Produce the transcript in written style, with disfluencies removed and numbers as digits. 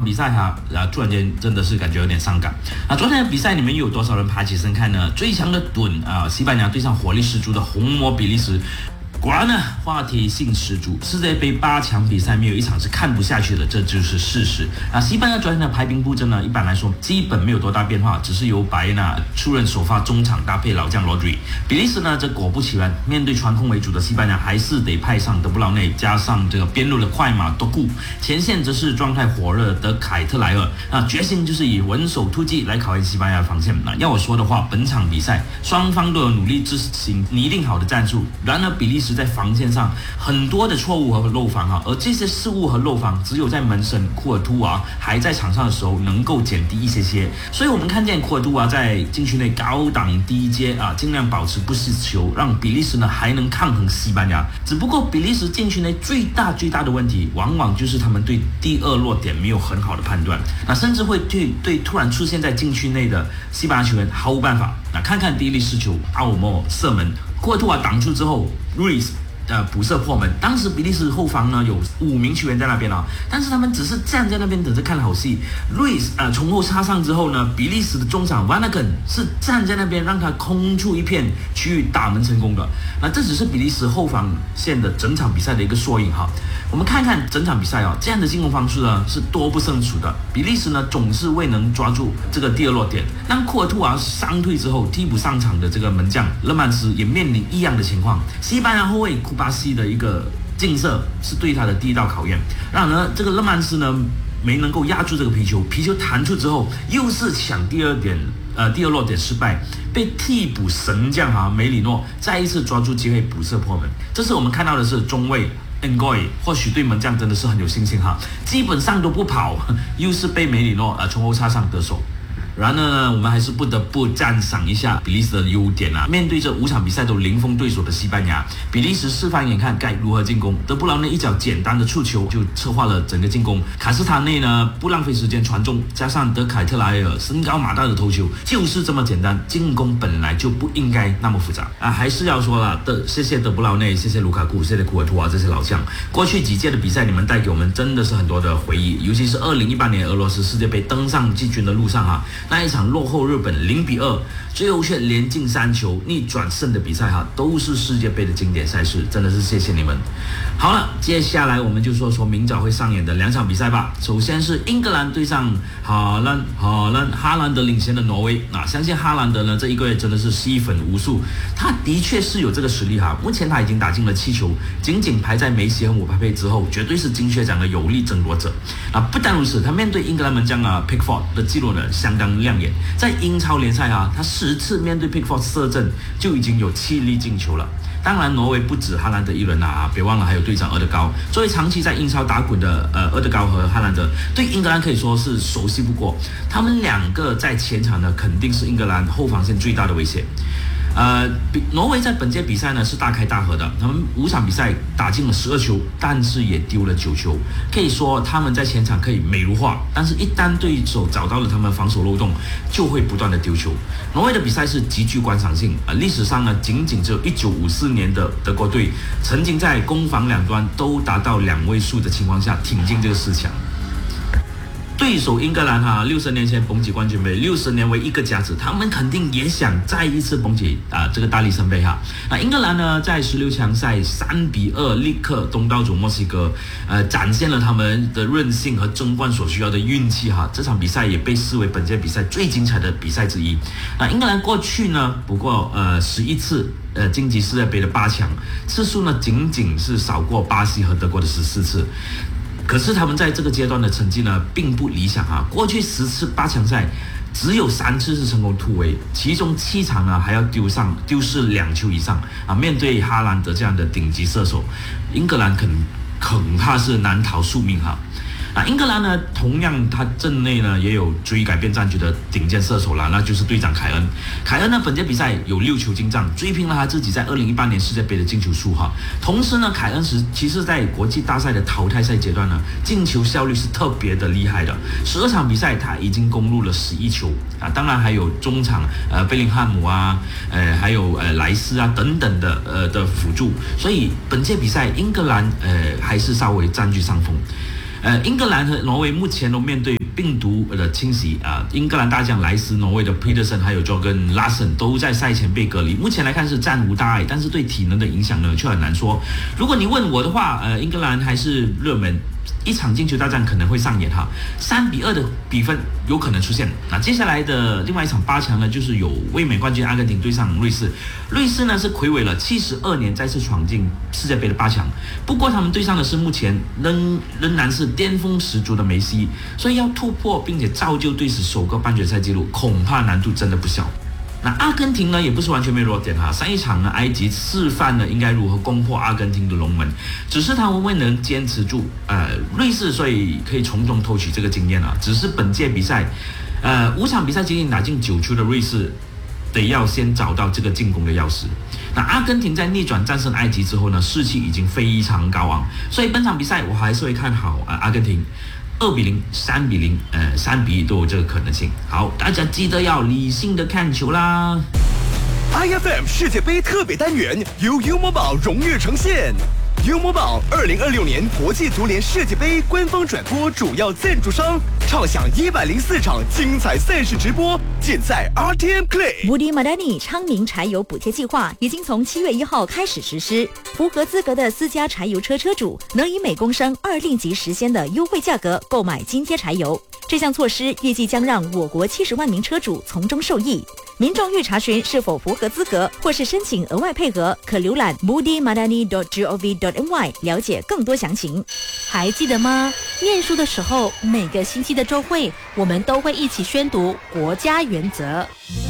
比赛突然间真的是感觉有点伤感。昨天的比赛你们有多少人爬起身看呢？最强的盾西班牙对上火力十足的红魔比利时。果然呢，话题性十足。世界杯8强比赛没有一场是看不下去的，这就是事实。西班牙昨天的排兵布阵呢，一般来说基本没有多大变化，只是由白纳出任首发中场，搭配老将罗德里。比利时呢，这果不其然，面对传控为主的西班牙，还是得派上德布劳内，加上这个边路的快马多库，前线则是状态火热的凯特莱尔。决心就是以稳守突击来考验西班牙的防线。要我说的话，本场比赛双方都有努力执行拟定好的战术，然而比利时在防线上很多的错误和漏防而这些失误和漏防只有在门神库尔图瓦还在场上的时候能够减低一些，所以我们看见库尔图瓦在禁区内高档低接尽量保持不失球，让比利时呢还能抗衡西班牙。只不过比利时禁区内最大的问题，往往就是他们对第二落点没有很好的判断，甚至会对突然出现在禁区内的西班牙球员毫无办法。看看第一粒失球，奥尔莫射门，库尔图瓦挡住之后 Ruiz补射破门。当时比利时后防呢有5名球员在那边但是他们只是站在那边等着看好戏。Ruiz从后插上之后呢，比利时的中场 Vanaken 是站在那边让他空出一片区域打门成功的。这只是比利时后防线的整场比赛的一个缩影我们看看整场比赛这样的进攻方式呢是多不胜数的。比利时呢总是未能抓住这个第二落点。当库尔图瓦伤退之后，替补上场的这个门将勒曼斯也面临一样的情况。西班牙后卫库巴西的一个劲射是对他的第一道考验。然而呢，这个勒曼斯呢没能够压住这个皮球弹出之后，又是抢第二落点失败，被替补神将梅里诺再一次抓住机会补射破门。这次我们看到的是中卫Ngoy 或许对门将真的是很有信心基本上都不跑，又是被梅里诺从后插上得手。然而呢，我们还是不得不赞赏一下比利时的优点面对着5场比赛都零封对手的西班牙，比利时示范眼看该如何进攻。德布劳内一脚简单的触球就策划了整个进攻。卡斯塔内呢不浪费时间传中，加上德凯特莱尔身高马大的头球，就是这么简单。进攻本来就不应该那么复杂还是要说了谢谢德布劳内，谢谢卢卡库，谢谢库尔图瓦这些老将。过去几届的比赛，你们带给我们真的是很多的回忆，尤其是2018年俄罗斯世界杯登上季军的路上那一场落后日本0-2，最后却连进3球逆转胜的比赛都是世界杯的经典赛事，真的是谢谢你们。好了，接下来我们就说明早会上演的2场比赛吧。首先是英格兰对上哈兰德领衔的挪威相信哈兰德呢这一个月真的是吸粉无数，他的确是有这个实力目前他已经打进了7球，仅排在梅西和姆巴佩之后，绝对是金靴奖的有力争夺者不但如此，他面对英格兰门将Pickford 的记录呢相当亮眼。在英超联赛他10次面对 Pickford 射正就已经有7粒进球了。当然挪威不止哈兰德一人别忘了还有队长厄德高。作为长期在英超打滚的厄德高和哈兰德，对英格兰可以说是熟悉不过。他们2个在前场呢肯定是英格兰后防线最大的威胁。挪威在本届比赛呢是大开大合的，他们5场比赛打进了12球，但是也丢了9球，可以说他们在前场可以美如画，但是一旦对手找到了他们防守漏洞，就会不断的丢球。挪威的比赛是极具观赏性历史上呢仅只有1954年的德国队曾经在攻防两端都达到2位数的情况下挺进这个4强。对手英格兰60年前捧起冠军杯，60年为一个甲子，他们肯定也想再一次捧起这个大力神杯英格兰呢在16强赛3-2力克东道主墨西哥，展现了他们的韧性和争冠所需要的运气这场比赛也被视为本届比赛最精彩的比赛之一。英格兰过去呢不过11次晋级世界杯的8强，次数呢仅是少过巴西和德国的14次。可是他们在这个阶段的成绩呢并不理想过去10次8强赛只有3次是成功突围，其中7场呢还要丢失2球以上面对哈兰德这样的顶级射手，英格兰恐怕是难逃宿命英格兰呢同样他阵内呢也有足以改变战局的顶尖射手那就是队长凯恩。凯恩呢本届比赛有6球进账，追平了他自己在2018年世界杯的进球数同时呢凯恩其实在国际大赛的淘汰赛阶段呢进球效率是特别的厉害的，12场比赛他已经攻入了11球当然还有中场贝林汉姆还有莱斯等等的辅助，所以本届比赛英格兰还是稍微占据上风。英格兰和挪威目前都面对病毒的侵袭英格兰大将莱斯、挪威的 Peterson 还有 Jorgen Larsson 都在赛前被隔离，目前来看是暂无大碍，但是对体能的影响呢却很难说。如果你问我的话，英格兰还是热门。一场进球大战可能会上演3-2的比分有可能出现。那接下来的另外一场8强呢，就是有卫冕冠军阿根廷对上瑞士。瑞士呢是睽违了72年再次闯进世界杯的8强，不过他们对上的是目前仍然是巅峰十足的梅西，所以要突破并且造就队史首个半决赛纪录，恐怕难度真的不小。那阿根廷呢也不是完全没弱点上一场呢埃及示范了应该如何攻破阿根廷的龙门，只是他们未能坚持住瑞士，所以可以从中偷取这个经验只是本届比赛5场比赛仅仅打进9球的瑞士得要先找到这个进攻的钥匙。那阿根廷在逆转战胜埃及之后呢，士气已经非常高昂，所以本场比赛我还是会看好阿根廷2-0、3-0、3-1都有这个可能性。好，大家记得要理性的看球啦。 IFM 世界杯特别单元由 U Mobile 荣誉呈现。U Mobile 2026年国际足联世界杯官方转播主要赞助商，畅享104场精彩赛事直播，尽在 RTM Play。 Budi Madani 昌明柴油补贴计划已经从7月1号开始实施，符合资格的私家柴油车车主能以每公升2令吉时鲜的优惠价格购买津贴柴油。这项措施预计将让我国70万名车主从中受益。民众欲查询是否符合资格，或是申请额外配额，可浏览 budimadani.gov.my 了解更多详情。 还记得吗？念书的时候，每个星期的周会，我们都会一起宣读国家原则。